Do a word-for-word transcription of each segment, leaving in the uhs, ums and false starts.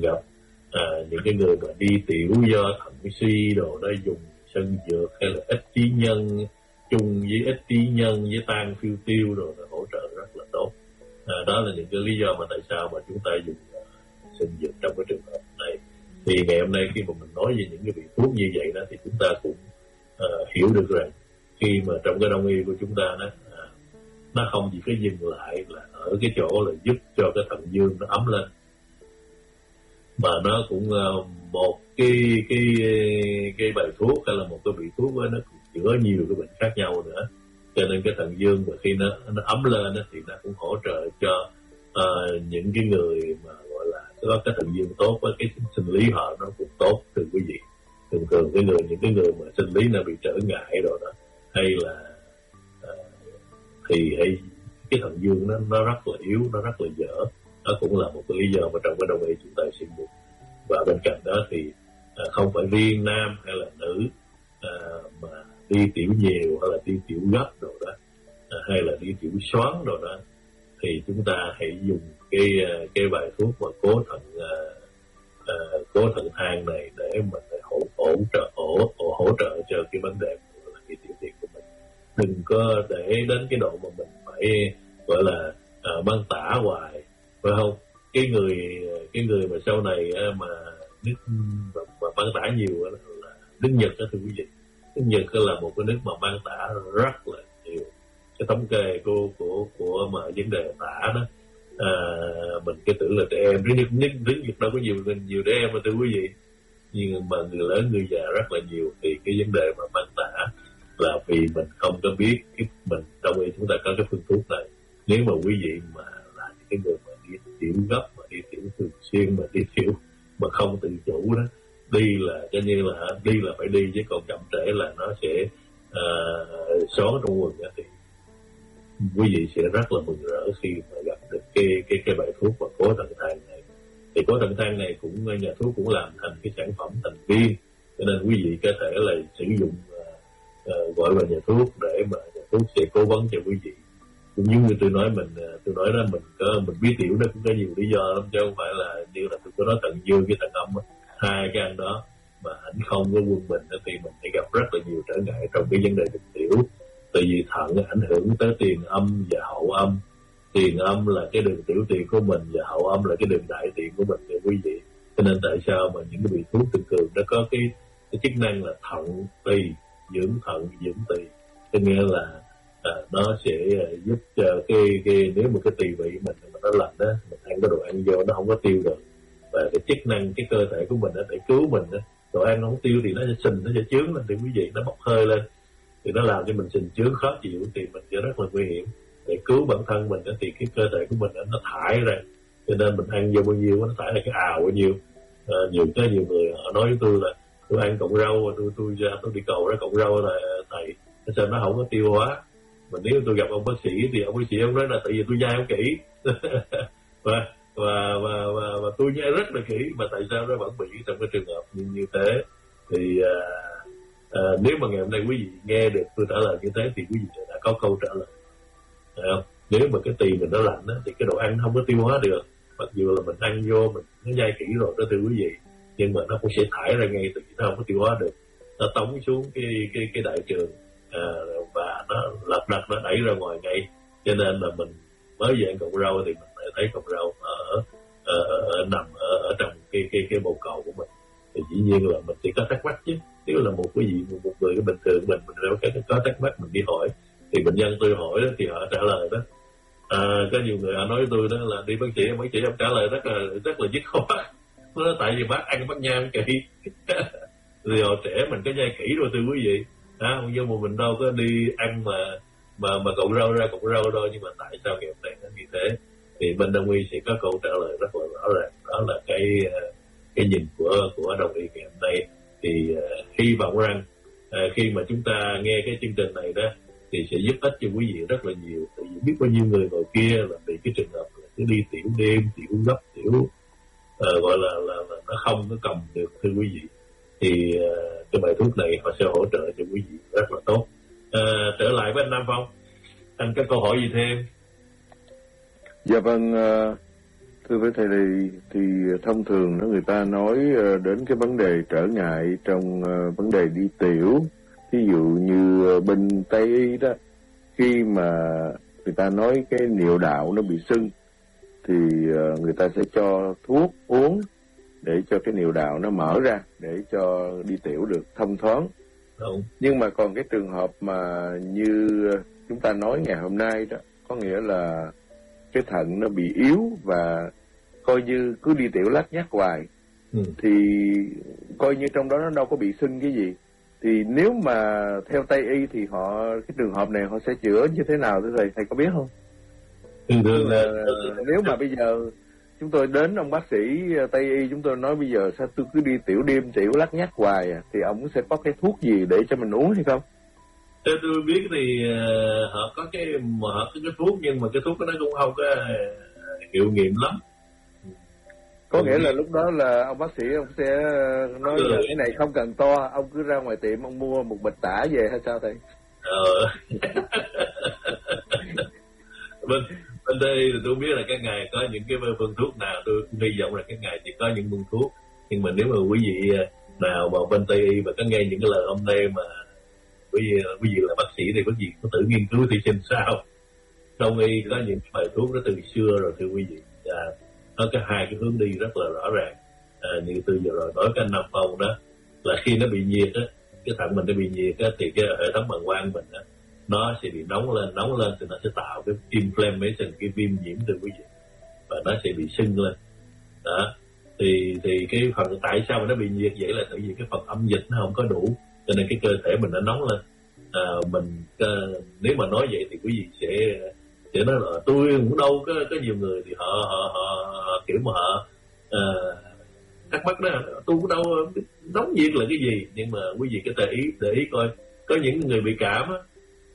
gặp à, những cái người mà đi tiểu do thận suy đồ đó, dùng sân dược hay là ít trí nhân chung với ít trí nhân với tan phiêu tiêu rồi là hỗ trợ rất là tốt. À, đó là những cái lý do mà tại sao mà chúng ta dùng uh, sân dược trong cái trường hợp này. Thì ngày hôm nay khi mà mình nói về những cái vị thuốc như vậy đó, thì chúng ta cũng uh, hiểu được rằng khi mà trong cái đông y của chúng ta đó, uh, nó không chỉ cái dừng lại là ở cái chỗ là giúp cho cái thận dương nó ấm lên, mà nó cũng uh, một cái cái cái bài thuốc hay là một cái vị thuốc đó, nó cũng chữa nhiều cái bệnh khác nhau nữa. Cho nên cái thận dương mà khi nó nó ấm lên đó, thì nó cũng hỗ trợ cho uh, những cái người mà gọi là có cái thận dương tốt, với cái sinh lý họ nó cũng tốt. Từ quý vị thường thường cái người những cái người mà sinh lý nó bị trở ngại rồi đó, hay là uh, thì hay cái thận dương nó nó rất là yếu, nó rất là dở. Đó cũng là một cái lý do mà trong cái đông y chúng ta sử dụng. Và bên cạnh đó thì à, không phải riêng nam hay là nữ à, mà đi tiểu nhiều hay là đi tiểu gấp rồi đó, à, hay là đi tiểu xoắn rồi đó, thì chúng ta hãy dùng cái cái bài thuốc mà cố thận à, à, cố thận thang này để mình hỗ hỗ trợ hỗ, hỗ hỗ trợ cho cái vấn đề là cái tiểu tiện của mình. Đừng có để đến cái độ mà mình phải gọi là à, băng tả hoài, phải không? Cái người cái người mà sau này mà nước mà, mà băng tả nhiều là nước Nhật đó, thưa quý vị. Nước Nhật là một cái nước mà băng tả rất là nhiều. Cái thống kê của của của mà vấn đề tả đó, à, mình cứ tưởng là trẻ em, nước nước nước Nhật đâu có nhiều nhiều trẻ em mà thưa quý vị, nhưng mà người lớn người già rất là nhiều. Thì cái vấn đề mà băng tả là vì mình không có biết cái mình trong đây chúng ta có cái phương thuốc này. Nếu mà quý vị mà là những cái người mà đi tiểu gấp, mà đi tiểu thường xuyên, mà đi tiểu mà không tự chủ đó, đi là cho như là đi là phải đi, chứ còn chậm trễ là nó sẽ uh, xóa trong quần đó. Thì quý vị sẽ rất là mừng rỡ khi mà gặp được cái cái cái bài thuốc và cố thận thang này. Thì cố thận thang này cũng nhà thuốc cũng làm thành cái sản phẩm thành viên, cho nên quý vị có thể là sử dụng uh, uh, gọi vào nhà thuốc để mà nhà thuốc sẽ cố vấn cho quý vị. Cũng như tôi nói mình tôi nói đó, mình có mình biết tiểu nó cũng có nhiều lý do lắm, chứ không phải là như là tôi có nói thận dương với thận âm, hai cái ăn đó mà ảnh không có quân bình đó, thì mình sẽ gặp rất là nhiều trở ngại trong cái vấn đề đường tiểu. Tại vì thận ảnh hưởng tới tiền âm và hậu âm. Tiền âm là cái đường tiểu tiện của mình, và hậu âm là cái đường đại tiện của mình thưa quý vị. Cho nên tại sao mà những cái vị thuốc thường thường nó có cái, cái chức năng là thận tỳ dưỡng thận dưỡng tỳ, có nghĩa là À, nó sẽ giúp cho cái, cái nếu mà cái tỳ vị mình mà nó lạnh đó, mình ăn cái đồ ăn vô nó không có tiêu được, và cái chức năng cái cơ thể của mình nó để cứu mình đó, đồ ăn nó không tiêu thì nó sẽ sình, nó sẽ chướng lên thì quý vị, nó bốc hơi lên thì nó làm cho mình sình chướng khó chịu, thì mình sẽ rất là nguy hiểm. Để cứu bản thân mình đó, thì cái cơ thể của mình đó, nó thải ra, cho nên mình ăn vô bao nhiêu nó thải ra cái ào bao nhiêu. À, nhiều cái nhiều người họ nói với tôi là tôi ăn cọng rau, tôi tôi ra tôi đi cầu ra cọng rau là thầy sao nó không có tiêu hóa. Mà nếu tôi gặp ông bác sĩ thì ông bác sĩ ông nói là tại vì tôi nhai không kỹ và, và, và, và, và tôi nhai rất là kỹ, mà tại sao nó vẫn bị trong cái trường hợp như, như thế. Thì à, à, nếu mà ngày hôm nay quý vị nghe được tôi trả lời như thế thì quý vị đã có câu trả lời. Thấy không? Nếu mà cái tỳ mình nó lạnh đó, thì cái đồ ăn không có tiêu hóa được, mặc dù là mình ăn vô mình nó nhai kỹ rồi đó thưa quý vị, nhưng mà nó cũng sẽ thải ra ngay, tại vì nó không có tiêu hóa được, nó tống xuống cái cái cái đại trường. À, và nó lật đật nó đẩy ra ngoài ngay. Cho nên là mình mới về ăn cọng rau thì mình phải thấy cọng rau ở, ở, ở nằm ở, ở trong cái cái cái bồ cầu của mình, thì dĩ nhiên là mình sẽ có thắc mắc chứ. Nếu là một cái gì một người bình thường mình mình đâu có có thắc mắc, mình đi hỏi thì bệnh nhân tôi hỏi đó thì họ trả lời đó. À, có nhiều người họ nói với tôi đó là đi bác sĩ, bác sĩ ông trả lời rất là rất là dứt khoát. Nó nói tại vì bác ăn bác nhai kỹ thì hồi trẻ mình có nhai kỹ rồi thưa quý vị. À, nhưng mà mình đâu có đi ăn mà mà mà cọng rau ra cọng rau đâu, nhưng mà tại sao ngày hôm nay nó như thế? Thì bên đông y sẽ có câu trả lời rất là rõ ràng, đó là cái cái nhìn của của đông y ngày hôm nay. Thì uh, hy vọng rằng uh, khi mà chúng ta nghe cái chương trình này đó thì sẽ giúp ích cho quý vị rất là nhiều. Tại vì biết bao nhiêu người ngồi kia là bị cái trường hợp là cứ đi tiểu đêm, tiểu gấp, tiểu uh, gọi là, là là nó không có cầm được thưa quý vị. Thì uh, cái bài thuốc này họ sẽ hỗ trợ cho quý vị rất là tốt. À, trở lại với anh Nam Phong, anh có câu hỏi gì thêm? Dạ vâng, Thưa với thầy thì, thì thông thường đó người ta nói đến cái vấn đề trở ngại trong uh, vấn đề đi tiểu. Ví dụ như bên Tây Y đó, khi mà người ta nói cái niệu đạo nó bị sưng thì uh, người ta sẽ cho thuốc uống để cho cái niệu đạo nó mở ra, để cho đi tiểu được thông thoáng. Đúng. Nhưng mà còn cái trường hợp mà như chúng ta nói ngày hôm nay đó, có nghĩa là cái thận nó bị yếu và coi như cứ đi tiểu lắt nhắt hoài, ừ. thì coi như trong đó nó đâu có bị sưng cái gì. Thì nếu mà theo Tây Y thì họ cái trường hợp này họ sẽ chữa như thế nào thưa thầy, thầy có biết không? Thường thường là nếu mà bây giờ chúng tôi đến ông bác sĩ Tây Y, chúng tôi nói bây giờ sao tôi cứ đi tiểu đêm tiểu lắt nhắt hoài à, thì ông sẽ có cái thuốc gì để cho mình uống hay không? Theo tôi biết thì uh, họ có cái mà họ có cái thuốc, nhưng mà cái thuốc đó nó cũng không có uh, hiệu nghiệm lắm. Có ừ. nghĩa là lúc đó là ông bác sĩ ông sẽ nói ừ. là cái này không cần to, ông cứ ra ngoài tiệm ông mua một bịch tả về hay sao thầy? Ờ. bên bên đây thì tôi biết là cái ngày có những cái phương thuốc nào, tôi hy vọng là cái ngày chỉ có những phương thuốc. Nhưng mà nếu mà quý vị nào mà bên Tây Y mà có nghe những cái lời hôm nay mà quý vị, quý vị là bác sĩ thì quý vị có tự nghiên cứu thì xem sao. Đông Y có những bài thuốc đó từ xưa rồi thưa quý vị. À, nó có hai cái hướng đi rất là rõ ràng. À, như từ giờ rồi nói cái Nam Phong đó là khi nó bị nhiệt á, cái thận mình nó bị nhiệt á, thì cái hệ thống bàng quang mình á, nó sẽ bị nóng lên, nóng lên thì nó sẽ tạo cái inflammation, cái viêm nhiễm từ quý vị, và nó sẽ bị sưng lên. Đó. Thì thì cái phần tại sao mà nó bị nhiệt vậy là tại vì cái phần âm dịch nó không có đủ, cho nên cái cơ thể mình nó nóng lên. À, mình uh, nếu mà nói vậy thì quý vị sẽ sẽ nói là tôi cũng đâu có có nhiều người thì họ họ họ, họ kiểu mà họ uh, thắc mắc đó, tôi cũng đâu nóng nhiệt là cái gì. Nhưng mà quý vị cái để ý để ý coi, có những người bị cảm á,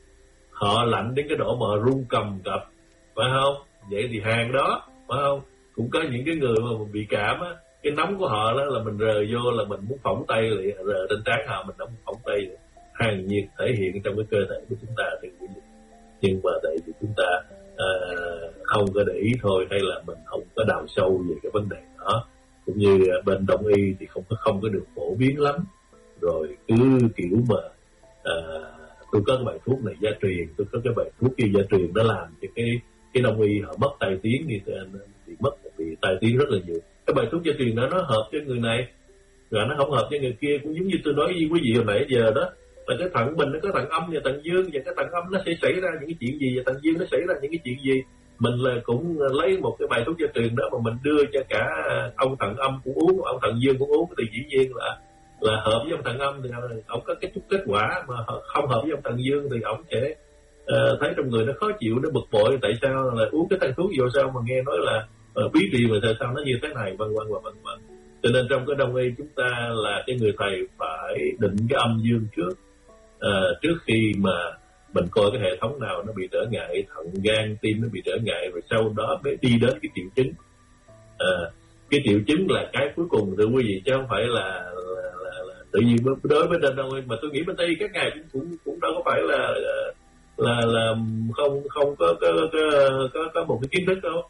họ lạnh đến cái độ mà run cầm cập, phải không? Vậy thì hàng đó, phải không? Cũng có những cái người mà bị cảm á, cái nóng của họ đó là mình rờ vô là mình muốn phỏng tay liền, rờ trên trán họ mình không phỏng tay liền. Hàng nhiệt thể hiện trong cái cơ thể của chúng ta thì quý vị, nhưng mà tại vì chúng ta à, không có để ý thôi, hay là mình không có đào sâu về cái vấn đề đó. Cũng như bên Đông Y thì không có không có được phổ biến lắm, rồi cứ kiểu mà à, tôi có cái bài thuốc này gia truyền, tôi có cái bài thuốc kia gia truyền, nó làm cho cái cái Đông Y họ mất tai tiếng, thì, thì mất bị tai tiếng rất là nhiều. Cái bài thuốc gia truyền đó nó hợp cho người này rồi nó không hợp cho người kia. Cũng giống như tôi nói với quý vị hồi nãy giờ đó, là cái thận mình nó có thận âm và thận dương, và cái thận âm nó sẽ xảy ra những cái chuyện gì, và thận dương nó xảy ra những cái chuyện gì. Mình là cũng lấy một cái bài thuốc gia truyền đó mà mình đưa cho cả ông thận âm cũng uống, ông thận dương cũng uống, thì dĩ nhiên là là hợp với ông thận âm thì ông có cái chút kết quả, mà không hợp với ông thận dương thì ông sẽ uh, thấy trong người nó khó chịu, nó bực bội. Tại sao là uống cái thằng thuốc vô sao mà nghe nói là uh, bí trì mà tại sao nó như thế này, vân vân và vân vân. Cho nên trong cái Đông Y chúng ta là cái người thầy phải định cái âm dương trước, uh, trước khi mà mình coi cái hệ thống nào nó bị trở ngại, thận gan tim nó bị trở ngại, rồi sau đó mới đi đến cái triệu chứng. Uh, cái triệu chứng là cái cuối cùng thưa quý vị, chứ không phải là, là, là, là tự nhiên đối với Đông Y. Mà tôi nghĩ bên Tây các ngài cũng cũng cũng đâu có phải là là là không không có có có có, có một cái kiến thức đâu.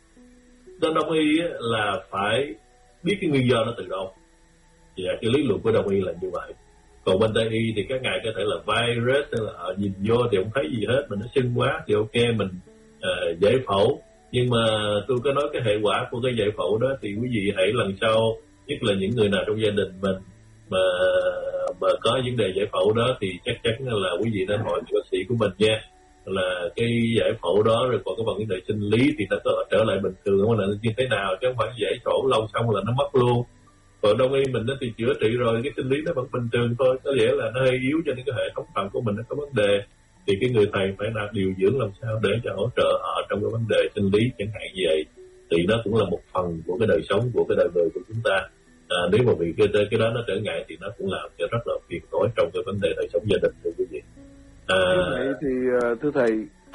Bên Đông Y là phải biết cái nguyên do nó từ đâu, và cái lý luận của Đông Y là như vậy. Còn bên Tây Y thì các ngài có thể là virus, hay là uh, nhìn vô thì không thấy gì hết, mình nó sưng quá thì ok mình uh, giải phẫu. Nhưng mà tôi có nói cái hệ quả của cái giải phẫu đó thì quý vị hãy lần sau, nhất là những người nào trong gia đình mình mà mà có vấn đề giải phẫu đó, thì chắc chắn là quý vị nên hỏi bác sĩ của mình nha, là cái giải phẫu đó rồi còn cái vấn đề sinh lý thì nó có trở lại bình thường không, là như thế nào, chứ không phải giải phẫu lâu xong là nó mất luôn. Còn Đông Y mình nó thì chữa trị rồi cái sinh lý nó vẫn bình thường thôi, có nghĩa là nó hơi yếu, cho nên cái hệ thống thận của mình nó có vấn đề. Thì cái người thầy phải làm điều dưỡng làm sao để cho hỗ trợ họ trong cái vấn đề sinh lý chẳng hạn như vậy. Thì nó cũng là một phần của cái đời sống, của cái đời người của chúng ta. À, nếu mà bị cái, cái đó nó trở ngại thì nó cũng làm cho rất là phiền toái trong cái vấn đề đời sống gia đình thưa quý vị. À, như vậy thì thưa thầy,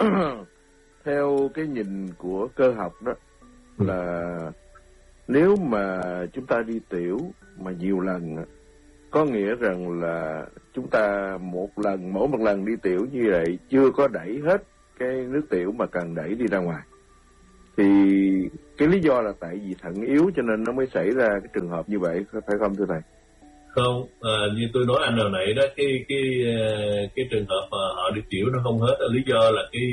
theo cái nhìn của cơ học đó là nếu mà chúng ta đi tiểu mà nhiều lần, có nghĩa rằng là chúng ta một lần, mỗi một lần đi tiểu như vậy chưa có đẩy hết cái nước tiểu mà cần đẩy đi ra ngoài, Thì cái lý do là tại vì thận yếu cho nên nó mới xảy ra cái trường hợp như vậy, phải không thưa thầy? Không, à, như tôi nói anh hồi nãy đó, cái cái cái trường hợp mà họ đi tiểu nó không hết, lý do là cái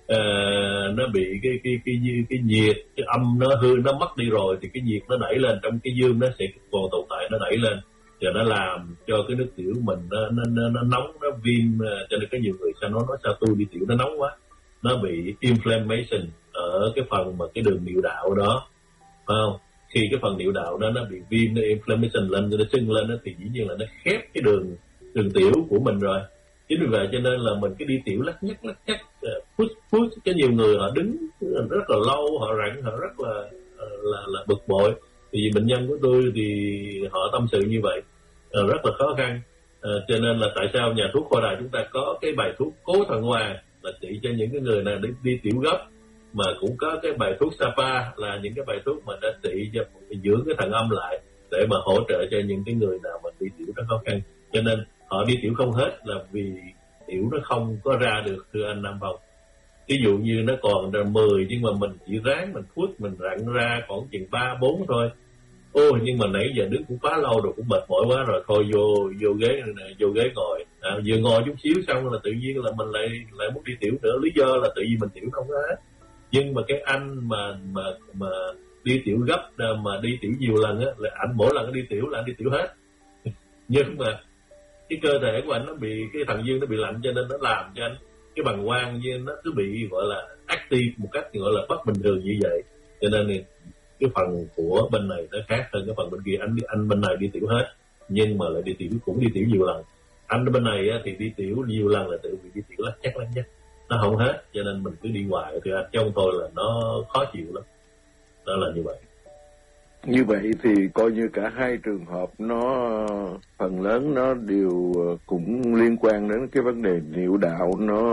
uh, nó bị cái cái cái cái, cái nhiệt, cái âm nó hư, nó mất đi rồi thì cái nhiệt nó đẩy lên trong cái dương, nó sẽ còn tồn tại, nó đẩy lên và nó làm cho cái nước tiểu mình nó nó nó, nó nóng, nó viêm. Cho nên có nhiều người sao nói nói sao tôi đi tiểu nó nóng quá, nó bị inflammation ở cái phần mà cái đường niệu đạo đó, phải không? Khi cái phần niệu đạo đó nó bị viêm, nó inflammation lên, nó sưng lên đó, thì dĩ nhiên là nó khép cái đường đường tiểu của mình rồi. Chính vì vậy cho nên là mình cái đi tiểu lắc nhắc lắc nhắc push push, cái nhiều người họ đứng rất là lâu, họ rặn, họ rất là là là bực bội. Thì bệnh nhân của tôi thì họ tâm sự như vậy, rất là khó khăn. À, cho nên là tại sao nhà thuốc Khoa Đà chúng ta có cái bài thuốc Cố Thận Hòa là trị cho những cái người nào đi, đi tiểu gấp, mà cũng có cái bài thuốc Sapa là những cái bài thuốc mà đã trị cho dưỡng cái thận âm lại để mà hỗ trợ cho những cái người nào mà đi tiểu rất khó khăn. Cho nên họ đi tiểu không hết là vì tiểu nó không có ra được, thưa anh Nam Phong. Ví dụ như nó còn là mười nhưng mà mình chỉ ráng mình phút mình rặn ra còn chừng ba bốn thôi. Ô nhưng mà nãy giờ đứng cũng quá lâu rồi, cũng mệt mỏi quá rồi, thôi vô vô ghế này, vô ghế ngồi. À, vừa ngồi chút xíu xong là tự nhiên là mình lại lại muốn đi tiểu nữa, lý do là tự nhiên mình tiểu không hết. Nhưng mà cái anh mà mà mà đi tiểu gấp, mà đi tiểu nhiều lần á, là anh mỗi lần đi tiểu là anh đi tiểu hết. Nhưng mà cái cơ thể của anh nó bị, cái thận dương nó bị lạnh cho nên nó làm cho anh cái bàng quang như nó cứ bị gọi là active một cách gọi là bất bình thường như vậy. Cho nên thì cái phần của bên này nó khác hơn cái phần bên kia. Anh anh bên này đi tiểu hết nhưng mà lại đi tiểu cũng đi tiểu nhiều lần. Anh bên này á, thì đi tiểu nhiều lần là tự vì đi tiểu lắc chắc lắc chắc nó không hết, cho nên mình cứ đi hoài thì anh trong tôi là nó khó chịu lắm. Đó là như vậy. Như vậy thì coi như cả hai trường hợp nó phần lớn nó đều cũng liên quan đến cái vấn đề niệu đạo nó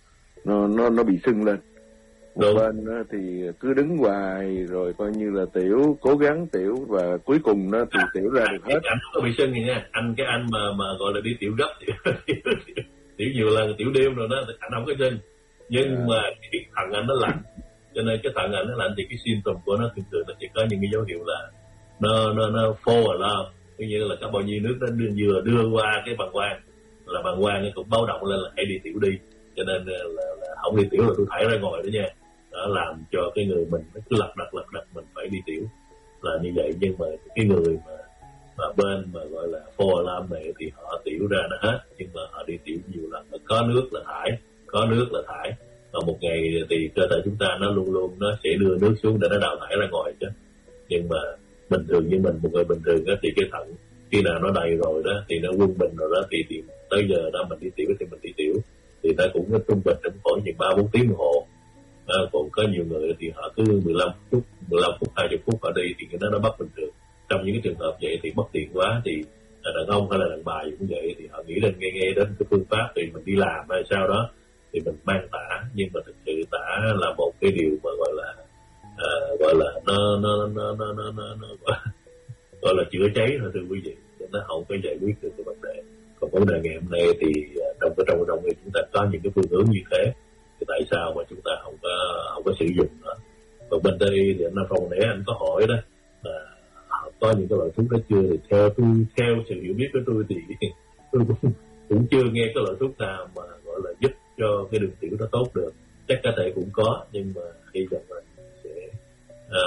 nó nó nó bị sưng lên. Một Đúng. bên thì cứ đứng hoài rồi coi như là tiểu, cố gắng tiểu và cuối cùng nó thì tiểu ra được hết. Anh có bị sưng gì nha, anh cái anh mà mà gọi là đi tiểu gấp tiểu, tiểu, tiểu nhiều lần, tiểu đêm rồi đó, anh không có sưng. Nhưng à. mà cái thận anh nó lạnh, cho nên cái thận anh nó lạnh thì cái symptom của nó thường thường nó chỉ có những cái dấu hiệu là nó nó nó fall alarm, có nghĩa là có bao nhiêu nước nó đưa, vừa đưa qua cái bàng quang là bàng quang nó cũng báo động lên là hãy đi tiểu đi. Cho nên là, là, là không đi tiểu là tôi thải ra ngồi đó nha. Đó làm cho cái người mình nó cứ lật đật lật đật mình phải đi tiểu là như vậy. Nhưng mà cái người mà mà bên mà gọi là fall alarm này thì họ tiểu ra nó hết, nhưng mà họ đi tiểu nhiều lần, có nước là thải, có nước là thải. Và một ngày thì cơ thể chúng ta nó luôn luôn nó sẽ đưa nước xuống để nó đào thải ra ngoài chứ. Nhưng mà bình thường như mình, một người bình thường đó, thì cái thận khi nào nó đầy rồi đó thì nó quân bình rồi đó thì, thì tới giờ đó mình đi tiểu thì mình đi tiểu thì ta cũng trung bình trong khoảng chừng ba bốn tiếng đồng hồ. À, còn có nhiều người thì họ cứ mười lăm phút, mười lăm phút, hai mươi phút họ đi thì nó nó bất bình thường. Trong những cái trường hợp vậy thì bất tiện quá thì đàn ông hay là đàn bà cũng vậy, thì họ nghĩ đến nghe nghe đến cái phương pháp thì mình đi làm hay sao đó thì mình mang tả, nhưng mà thực sự tả là một cái điều mà gọi là à, gọi là nó nó nó nó nó, nó, nó gọi, gọi là chữa cháy thôi thưa quý vị, nó không có giải quyết được cái vấn đề. Còn vấn đề ngày hôm nay thì trong cái trong trong này chúng ta có những cái phương hướng như thế, thì tại sao mà chúng ta không có không có sử dụng nữa? Còn bên đây thì anh Phong nãy anh có hỏi đó là có những cái loại thuốc đó chưa, thì theo tôi, theo sự hiểu biết của tôi thì tôi cũng, cũng chưa nghe cái loại thuốc nào mà gọi là giúp cho cái đường tiểu nó tốt được. Chắc có thể cũng có, nhưng mà hy vọng là sẽ à,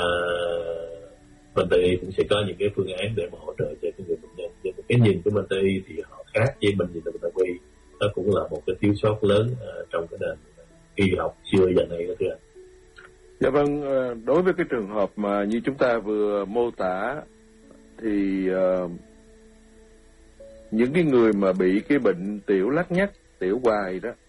bên Tây cũng sẽ có những cái phương án để mà hỗ trợ cho cái người bệnh nhân. Nhưng mà cái nhìn của bên Tây thì họ khác với mình nhìn từ bên Tây, đó cũng là một cái thiếu sót lớn uh, trong cái nền y học xưa giờ này đó thưa anh. Dạ vâng, đối với cái trường hợp mà như chúng ta vừa mô tả thì uh, những cái người mà bị cái bệnh tiểu lắt nhắt, tiểu hoài đó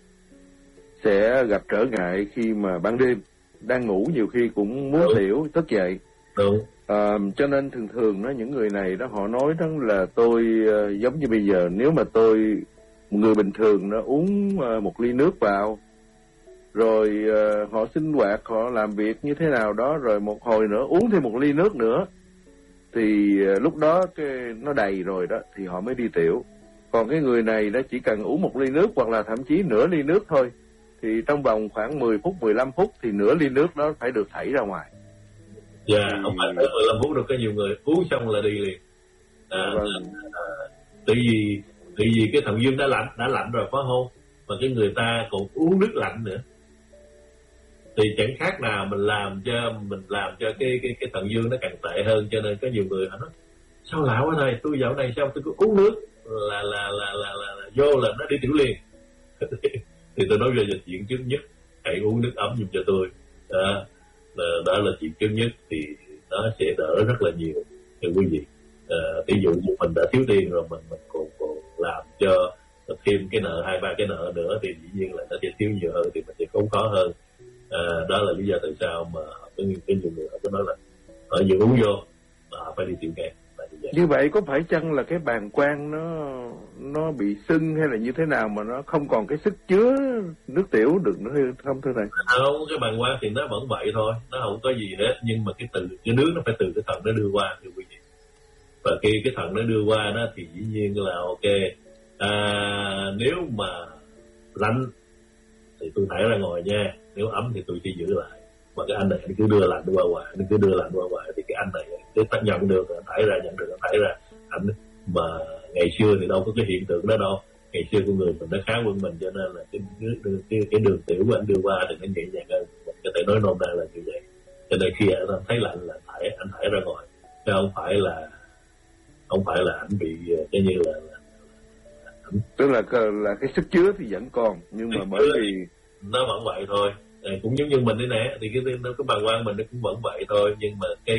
sẽ gặp trở ngại khi mà ban đêm đang ngủ nhiều khi cũng muốn tiểu thức dậy. Đúng. À, cho nên thường thường đó những người này đó họ nói đó là tôi uh, giống như bây giờ nếu mà tôi một người bình thường nó uống uh, một ly nước vào rồi uh, họ sinh hoạt, họ làm việc như thế nào đó rồi một hồi nữa uống thêm một ly nước nữa thì uh, lúc đó cái nó đầy rồi đó thì họ mới đi tiểu. Còn cái người này đó chỉ cần uống một ly nước hoặc là thậm chí nửa ly nước thôi thì trong vòng khoảng mười phút, mười lăm phút thì nửa ly nước đó phải được thảy ra ngoài. Dạ, yeah, thì... không phải tới mười lăm phút đâu, có nhiều người uống xong là đi liền. À, vâng. à, tại vì tại vì cái thận dương đã lạnh đã lạnh rồi phải không, mà cái người ta còn uống nước lạnh nữa thì chẳng khác nào mình làm cho mình làm cho cái cái cái thận dương nó càng tệ hơn. Cho nên có nhiều người họ nói sao lạ quá thầy, tôi dạo này sao tôi cứ uống nước là là là là, là, là vô là nó đi tiểu liền. Thì tôi nói về là chuyện trước nhất, hãy uống nước ấm giùm cho tôi. Đó là, đó là chuyện trước nhất, thì nó sẽ đỡ rất là nhiều thưa quý vị. À, ví dụ như mình đã thiếu tiền rồi mình mình còn, còn làm cho thêm cái nợ hai ba cái nợ nữa thì dĩ nhiên là nó sẽ thiếu nhiều hơn, thì mình sẽ khốn khó hơn. À, đó là lý do tại sao mà có nhiều cái nhiều người họ có nói là họ vừa uống vô mà họ phải đi tiểu ngay. Như, như vậy có phải chăng là cái bàng quang nó nó bị sưng hay là như thế nào mà nó không còn cái sức chứa nước tiểu được nữa không thưa thầy? Không, cái bàng quang thì nó vẫn vậy thôi, nó không có gì hết, nhưng mà cái từ cái nước nó phải từ cái thận nó đưa qua thưa quý vị. Và khi cái thận nó đưa qua đó thì dĩ nhiên là ok. À, nếu mà lạnh thì tôi thải ra ngoài nha, nếu ấm thì tôi chỉ giữ lại. Mà cái anh này anh cứ đưa lạnh qua ngoài, anh cứ đưa lạnh qua ngoài thì cái anh này cứ tác nhận được, anh thải ra, nhận được, anh thải ra. Anh mà ngày xưa thì đâu có cái hiện tượng đó đâu. Ngày xưa con người mình nó khá hơn mình, cho nên là cái cái, cái, cái đường tiểu của anh đưa qua thì nó nhẹ nhàng hơn. Mình có thể nói nôm na là như vậy. Cho nên khi anh thấy lạnh là thải, anh thải ra ngoài, chứ không phải là không phải là anh bị cái như là, là, là anh... tức là là cái sức chứa thì vẫn còn, nhưng mà bởi vì nó vẫn vậy thôi. À, cũng giống như mình đây nè, thì cái cái bàng quang mình nó cũng vẫn vậy thôi, nhưng mà cái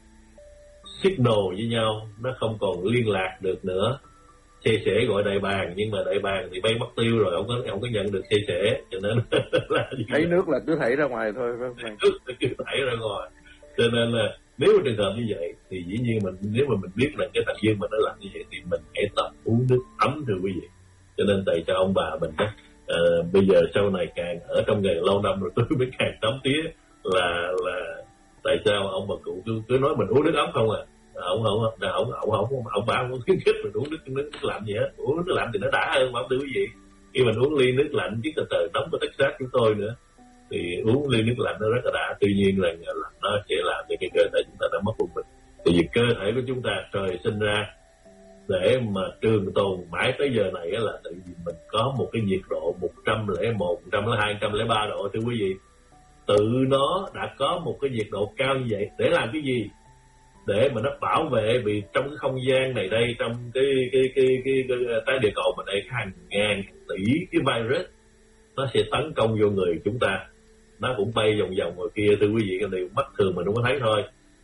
signal với nhau nó không còn liên lạc được nữa. Xe sẻ gọi đại bàng, nhưng mà đại bàng thì bay mất tiêu rồi, không có không có nhận được xe sẻ, cho nên là thấy nước là cứ thảy ra ngoài thôi, phải không? Nước là cứ thảy ra ngoài. Cho nên là nếu mà trường hợp như vậy thì dĩ nhiên mình nếu mà mình biết là cái thận dương mình nó làm như vậy thì mình hãy tập uống nước ấm thưa quý vị. Cho nên tại cho ông bà mình đó, à, bây giờ sau này càng ở trong nghề lâu năm rồi tôi mới càng tấm tía là là tại sao ông bà cụ cứ, cứ nói mình uống nước ấm không à. Ông không ông ông ông ông ông bà không khuyến khích mình uống nước nước lạnh gì hết. Uống nước lạnh thì nó đã hơn mà thưa quý vị. Khi mình uống ly nước lạnh chứ từ từ nóng của Texas chúng tôi nữa thì uống ly nước lạnh nó rất là đã. Tuy nhiên là nó sẽ làm cho cái cơ thể chúng ta đã mất quân bình. Tại vì cơ thể của chúng ta trời sinh ra để mà trường tồn mãi tới giờ này là tại vì mình có một cái nhiệt độ một trăm lẻ một, một trăm lẻ hai, một trăm lẻ ba độ thưa quý vị. Tự nó đã có một cái nhiệt độ cao như vậy để làm cái gì? Để mà nó bảo vệ, vì trong cái không gian này đây, trong cái cái cái cái, cái, cái trái địa cầu mình đây hàng ngàn tỷ cái virus nó sẽ tấn công vô người chúng ta. Nó cũng bay vòng vòng ngoài kia thưa quý vị, cái điều mắt thường mình không có thấy thôi.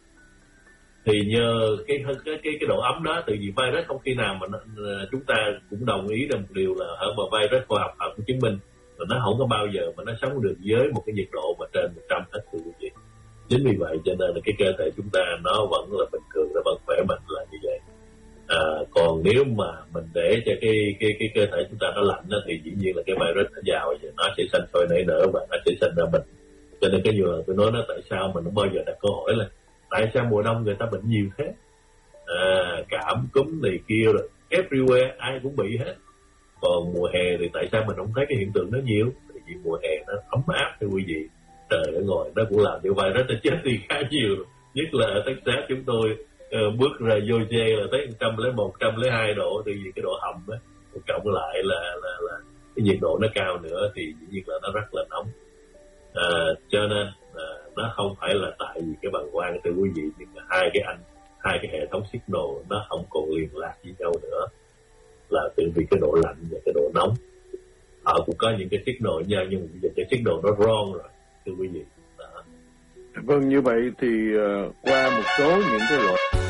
Thì nhờ cái cái cái cái độ ấm đó, từ vì virus không khi nào mà nó, chúng ta cũng đồng ý là một điều là ở mà virus khoa học họ cũng chứng minh là nó không có bao giờ mà nó sống được với một cái nhiệt độ mà trên một trăm hết thưa quý vị. Chính vì vậy cho nên là cái cơ thể chúng ta nó vẫn là bình thường, nó vẫn khỏe mạnh là như vậy. À, còn nếu mà mình để cho cái cái cái cơ thể chúng ta nó lạnh đó, thì dĩ nhiên là cái virus nó vào và nó sẽ sinh sôi nảy nở và nó sẽ sinh ra bệnh. Cho nên cái nhiều lần tôi nói nó tại sao mình không bao giờ đặt câu hỏi là tại sao mùa đông người ta bệnh nhiều thế, à, cảm cúm này kia rồi everywhere ai cũng bị hết. Còn mùa hè thì tại sao mình không thấy cái hiện tượng đó nhiều? Tại vì mùa hè nó ấm áp thưa quý vị. Trời ở ngoài nó cũng làm như vậy, nó sẽ chết đi khá nhiều. Nhất là ở Texas chúng tôi uh, bước ra vô chê là thấy một trăm lẻ một, một trăm lẻ hai độ, tại vì cái độ hầm á, cộng lại là, là, là cái nhiệt độ nó cao nữa thì dĩ nhiên là nó rất là nóng. À, cho nên à, nó không phải là tại vì cái bàng quang thưa quý vị, nhưng mà hai cái anh hai cái hệ thống signal nó không còn liên lạc với nhau nữa, là từ vì cái độ lạnh và cái độ nóng. Họ cũng có những cái signal với nhau, nhưng mà bây giờ cái signal nó wrong rồi thưa quý vị. Đó. Vâng, như vậy thì uh, qua một số những cái loại